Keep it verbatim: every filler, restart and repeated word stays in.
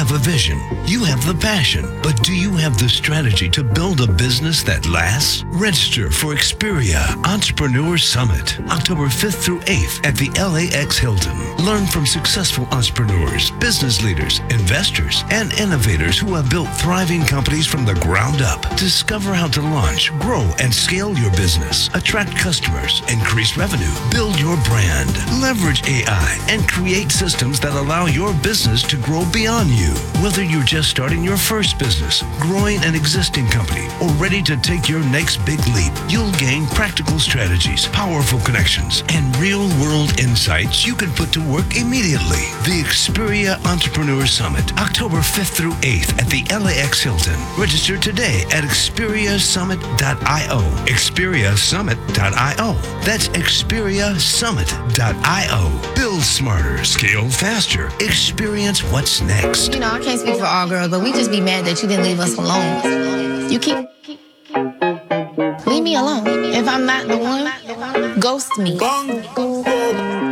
have a vision. You have the passion. But do you have the strategy to build a business that lasts? Register for Experia Entrepreneur Summit, October fifth through eighth at the L A X Hilton. Learn from successful entrepreneurs, business leaders, investors, and innovators who have built thriving companies from the ground up. Discover how to launch, grow, and scale your business, attract customers, increase revenue, build your brand, leverage A I, and create systems that allow your business to grow beyond you. Whether you're just starting your first business, growing an existing company, or ready to take your next big leap, you'll gain practical strategies, powerful connections, and real-world insights you can put to work immediately. The Experia Entrepreneur Summit, October fifth through eighth at the L A X Hilton. Register today at experia summit dot io. experia summit dot io. That's experia summit dot io. Build smarter, scale faster, experience what's next. You know, I can't speak for all girls, but we just be mad that you didn't leave us alone. You keep... Leave me alone. If I'm not the one, ghost me.